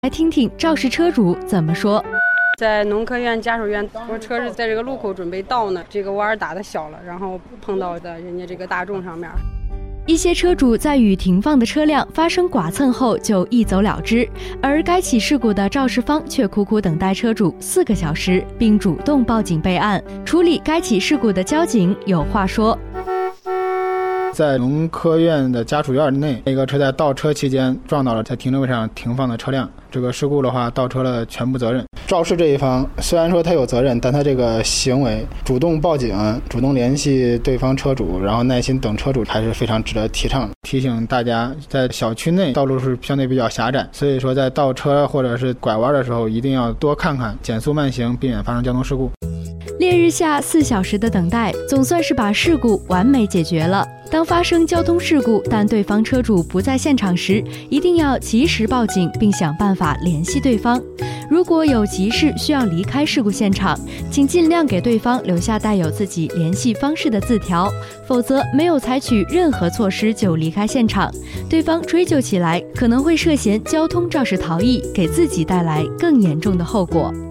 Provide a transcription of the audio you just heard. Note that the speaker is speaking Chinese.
来听听肇事车主怎么说。 在农科院家属院，我车是在这个路口准备倒呢，这个弯打的小了，然后碰到的人家这个大众上面。 一些车主在与停放的车辆发生剐蹭后就一走了之，而该起事故的肇事方却苦苦等待车主4个小时，并主动报警备案。处理该起事故的交警有话说： 在农科院的家属院内，一个车在倒车期间撞到了在停车位上停放的车辆。这个事故的话，倒车了全部责任。肇事这一方虽然说他有责任，但他这个行为主动报警、主动联系对方车主，然后耐心等车主，还是非常值得提倡。提醒大家，在小区内道路是相对比较狭窄，所以说在倒车或者是拐弯的时候，一定要多看看，减速慢行，避免发生交通事故。 烈日下4小时的等待，总算是把事故完美解决了。当发生交通事故，但对方车主不在现场时，一定要及时报警，并想办法联系对方。如果有急事需要离开事故现场，请尽量给对方留下带有自己联系方式的字条，否则没有采取任何措施就离开现场，对方追究起来可能会涉嫌交通肇事逃逸，给自己带来更严重的后果。